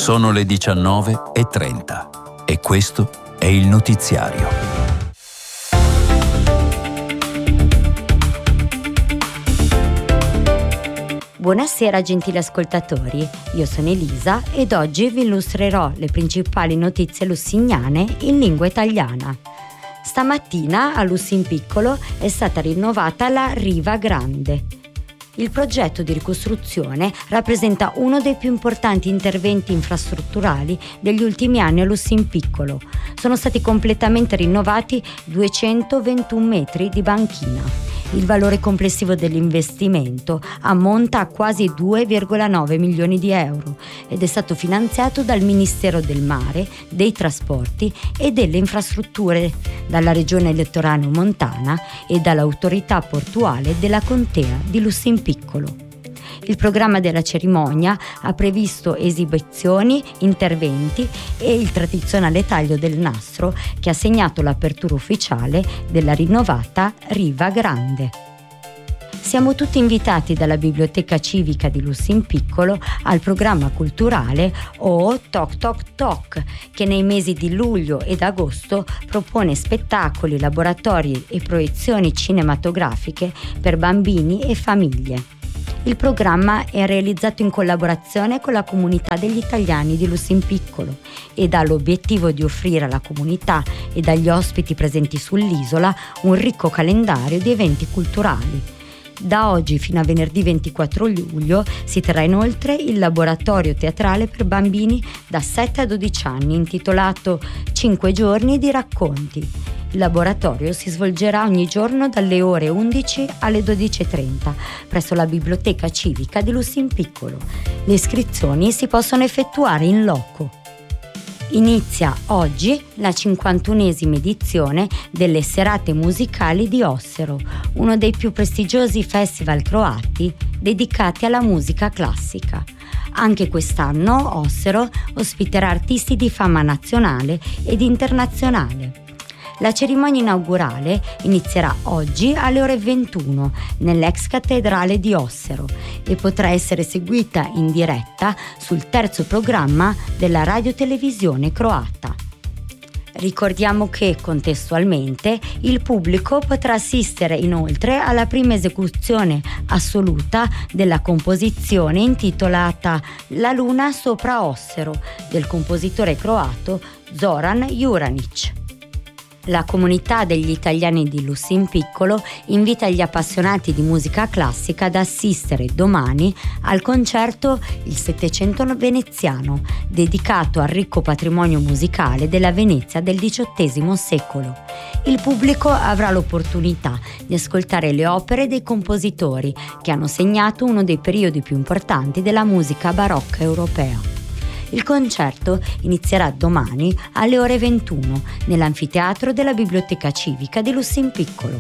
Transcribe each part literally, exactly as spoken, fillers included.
Sono le diciannove e trenta e questo è il notiziario. Buonasera gentili ascoltatori, io sono Elisa ed oggi vi illustrerò le principali notizie lussignane in lingua italiana. Stamattina a Lussinpiccolo è stata rinnovata la Riva Grande. Il progetto di ricostruzione rappresenta uno dei più importanti interventi infrastrutturali degli ultimi anni a Lussinpiccolo. Sono stati completamente rinnovati duecentoventuno metri di banchina. Il valore complessivo dell'investimento ammonta a quasi due virgola nove milioni di euro ed è stato finanziato dal Ministero del Mare, dei Trasporti e delle Infrastrutture, dalla Regione Lettorano-Montana e dall'Autorità Portuale della Contea di Lussinpiccolo. Il programma della cerimonia ha previsto esibizioni, interventi e il tradizionale taglio del nastro che ha segnato l'apertura ufficiale della rinnovata Riva Grande. Siamo tutti invitati dalla Biblioteca Civica di Lussinpiccolo al programma culturale O Toc Toc Toc, che nei mesi di luglio ed agosto propone spettacoli, laboratori e proiezioni cinematografiche per bambini e famiglie. Il programma è realizzato in collaborazione con la comunità degli italiani di Lussinpiccolo ed ha l'obiettivo di offrire alla comunità e agli ospiti presenti sull'isola un ricco calendario di eventi culturali. Da oggi fino a venerdì ventiquattro luglio si terrà inoltre il laboratorio teatrale per bambini da sette a dodici anni intitolato cinque giorni di racconti. Il laboratorio si svolgerà ogni giorno dalle ore undici alle dodici e trenta presso la Biblioteca Civica di Lussinpiccolo. Le iscrizioni si possono effettuare in loco. Inizia oggi la cinquantunesima edizione delle Serate Musicali di Ossero, uno dei più prestigiosi festival croati dedicati alla musica classica. Anche quest'anno Ossero ospiterà artisti di fama nazionale ed internazionale. La cerimonia inaugurale inizierà oggi alle ore ventuno nell'ex cattedrale di Ossero e potrà essere seguita in diretta sul terzo programma della radiotelevisione croata. Ricordiamo che contestualmente il pubblico potrà assistere inoltre alla prima esecuzione assoluta della composizione intitolata La luna sopra Ossero del compositore croato Zoran Juranic. La comunità degli italiani di Lussinpiccolo invita gli appassionati di musica classica ad assistere domani al concerto Il Settecento Veneziano, dedicato al ricco patrimonio musicale della Venezia del diciottesimo secolo. Il pubblico avrà l'opportunità di ascoltare le opere dei compositori che hanno segnato uno dei periodi più importanti della musica barocca europea. Il concerto inizierà domani alle ore ventuno nell'anfiteatro della Biblioteca Civica di Lussinpiccolo.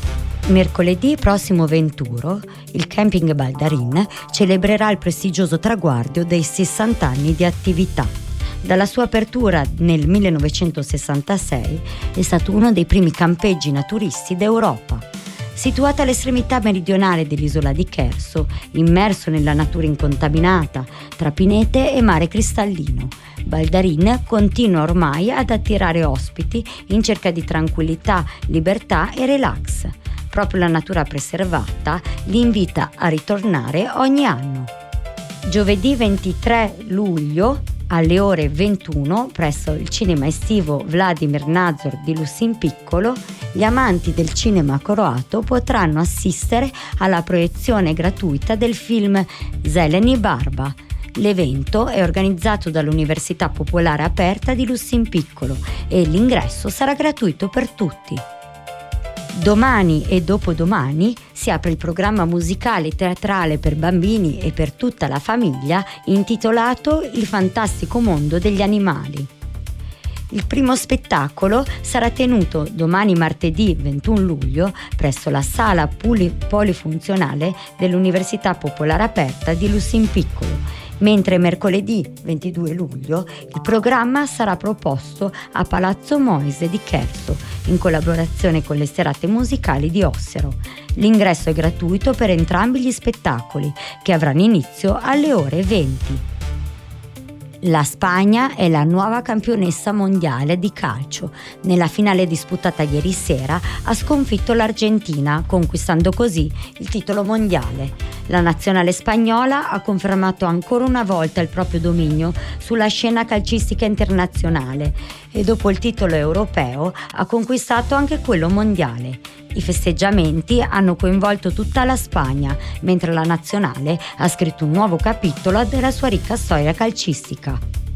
Mercoledì prossimo venturo il Camping Baldarin celebrerà il prestigioso traguardo dei sessanta anni di attività. Dalla sua apertura nel millenovecentosessantasei è stato uno dei primi campeggi naturisti d'Europa. Situata all'estremità meridionale dell'isola di Cherso, immerso nella natura incontaminata, tra pinete e mare cristallino, Baldarin continua ormai ad attirare ospiti in cerca di tranquillità, libertà e relax. Proprio la natura preservata li invita a ritornare ogni anno. Giovedì ventitré luglio alle ore ventuno presso il cinema estivo Vladimir Nazor di Lussinpiccolo, gli amanti del cinema croato potranno assistere alla proiezione gratuita del film Zeleni Barba. L'evento è organizzato dall'Università Popolare Aperta di Lussinpiccolo e l'ingresso sarà gratuito per tutti. Domani e dopodomani si apre il programma musicale e teatrale per bambini e per tutta la famiglia intitolato Il fantastico mondo degli animali. Il primo spettacolo sarà tenuto domani martedì ventuno luglio presso la sala poli- polifunzionale dell'Università Popolare Aperta di Lussinpiccolo, mentre mercoledì ventidue luglio il programma sarà proposto a Palazzo Moise di Cherso in collaborazione con le serate musicali di Ossero. L'ingresso è gratuito per entrambi gli spettacoli che avranno inizio alle ore venti. La Spagna è la nuova campionessa mondiale di calcio. Nella finale disputata ieri sera ha sconfitto l'Argentina, conquistando così il titolo mondiale. La nazionale spagnola ha confermato ancora una volta il proprio dominio sulla scena calcistica internazionale e dopo il titolo europeo ha conquistato anche quello mondiale. I festeggiamenti hanno coinvolto tutta la Spagna, mentre la nazionale ha scritto un nuovo capitolo della sua ricca storia calcistica.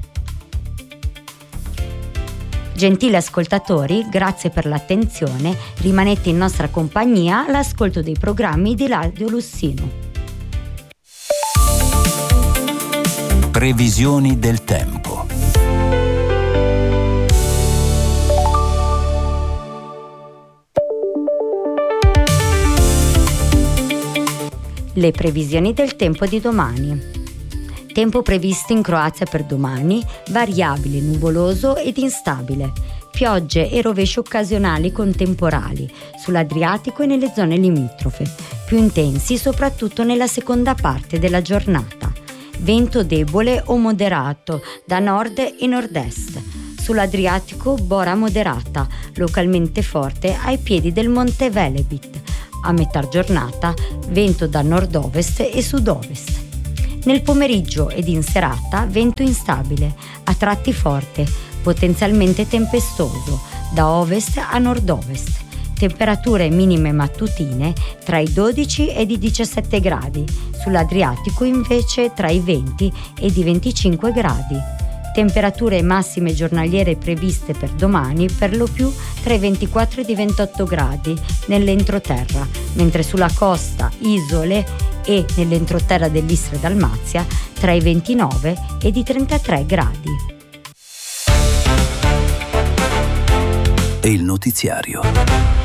Gentili ascoltatori, grazie per l'attenzione, rimanete in nostra compagnia all'ascolto dei programmi di Radio Lussino. Previsioni del tempo. Le previsioni del tempo di domani. Tempo previsto in Croazia per domani, variabile, nuvoloso ed instabile. Piogge e rovesci occasionali con temporali sull'Adriatico e nelle zone limitrofe, più intensi soprattutto nella seconda parte della giornata. Vento debole o moderato da nord e nord-est. Sull'Adriatico bora moderata, localmente forte ai piedi del Monte Velebit. A metà giornata vento da nord-ovest e sud-ovest. Nel pomeriggio ed in serata vento instabile, a tratti forte, potenzialmente tempestoso, da ovest a nord-ovest. Temperature minime mattutine tra i dodici ed i diciassette gradi, sull'Adriatico invece tra i venti ed i venticinque gradi. Temperature massime giornaliere previste per domani per lo più tra i ventiquattro ed i ventotto gradi nell'entroterra, mentre sulla costa, isole e nell'entroterra dell'Istria e Dalmazia tra i ventinove ed i trentatré gradi. E il notiziario.